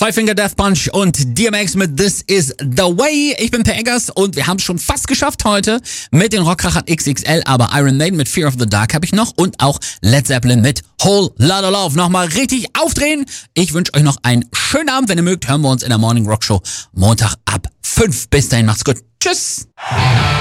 Five Finger Death Punch und DMX mit This Is The Way. Ich bin Per Eggers und wir haben es schon fast geschafft heute mit den Rockkrachern XXL, aber Iron Maiden mit Fear of the Dark habe ich noch und auch Led Zeppelin mit Whole Lotta Love. Nochmal richtig aufdrehen. Ich wünsche euch noch einen schönen Abend. Wenn ihr mögt, hören wir uns in der Morning Rock Show Montag ab 5. Bis dahin, macht's gut. Tschüss.